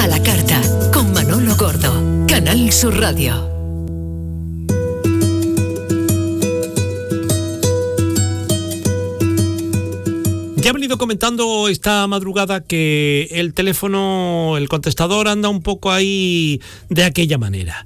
A la carta, con Manolo Gordo, Canal Sur Radio. Ya he venido comentando esta madrugada que el teléfono, el contestador anda un poco ahí de aquella manera.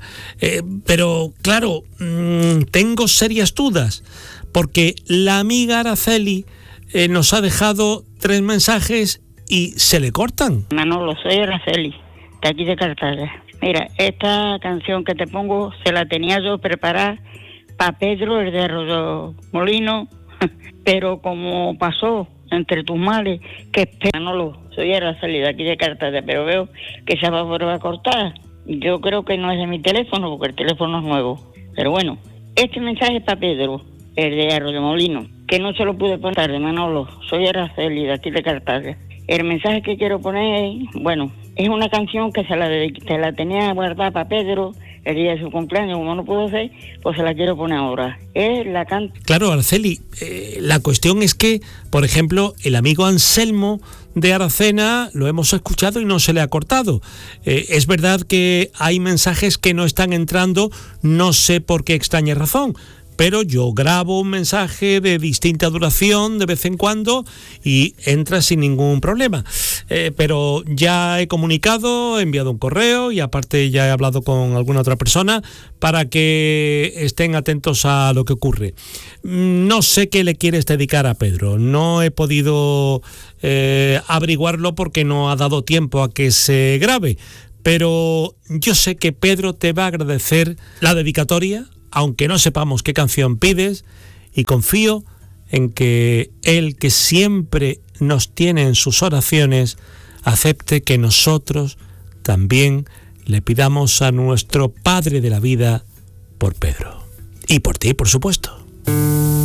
Pero claro, tengo serias dudas, porque la amiga Araceli nos ha dejado 3 mensajes y se le cortan. Manolo, soy Araceli, de aquí de Cartaga. Mira, esta canción que te pongo se la tenía yo preparada para Pedro, el de Arroyo Molino, pero como pasó entre tus males, que Manolo, soy Araceli, de aquí de Cartaga, pero veo que se va a volver a cortar. Yo creo que no es de mi teléfono, porque el teléfono es nuevo. Pero bueno, este mensaje es para Pedro, el de Arroyo Molino, que no se lo pude poner de Manolo, soy Araceli, de aquí de Cartaga. El mensaje que quiero poner, bueno, es una canción que se la tenía guardada para Pedro el día de su cumpleaños, como no pudo ser, pues se la quiero poner ahora. La Claro, Araceli, la cuestión es que, por ejemplo, el amigo Anselmo de Aracena lo hemos escuchado y no se le ha cortado. Es verdad que hay mensajes que no están entrando, no sé por qué extraña razón, pero yo grabo un mensaje de distinta duración de vez en cuando y entra sin ningún problema. Pero ya he comunicado, he enviado un correo y aparte ya he hablado con alguna otra persona para que estén atentos a lo que ocurre. No sé qué le quieres dedicar a Pedro, no he podido averiguarlo porque no ha dado tiempo a que se grabe, pero yo sé que Pedro te va a agradecer la dedicatoria, aunque no sepamos qué canción pides, y confío en que él, que siempre nos tiene en sus oraciones, acepte que nosotros también le pidamos a nuestro Padre de la vida por Pedro. Y por ti, por supuesto.